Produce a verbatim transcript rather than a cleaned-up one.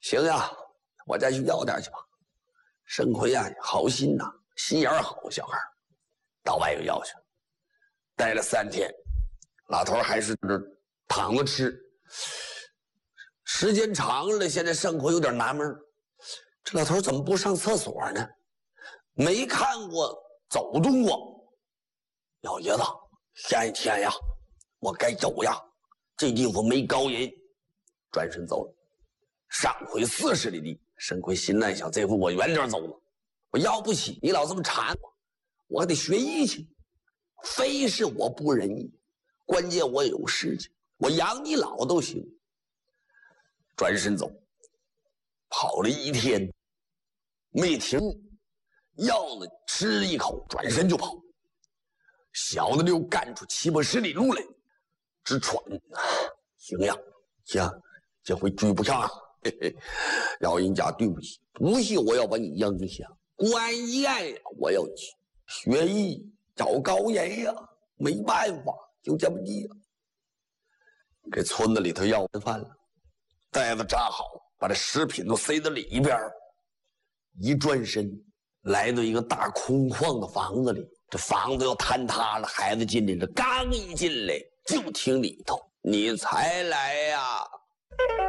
行呀，我再去要点去吧。盛奎呀，好心呐，心眼好，小孩到外边要去，待了三天，老头还是这躺着吃。时间长了，现在盛奎有点纳闷，这老头怎么不上厕所呢？没看过走动过。老爷子，下一天呀，我该走呀，这地方没高人。转身走了，上回四十里地。盛奎心暗想，这回我远点走了，我要不起你老这么缠我，我还得学艺去。非是我不仁义，关键我有事情，我养你老都行。转身走，跑了一天没停，要了吃了一口，转身就跑。小的溜干出七八十里路来，直喘。行呀，行，这回追不上。嘿嘿，老人家对不起，不是我要把你扔下，关键呀，我要去学艺找高人呀，没办法，就这么地了。给村子里头要完饭了，袋子扎好，把这食品都塞到里边，一转身来到一个大空旷的房子里，这房子要坍塌了，孩子进来了，刚一进来就听里头，你才来呀。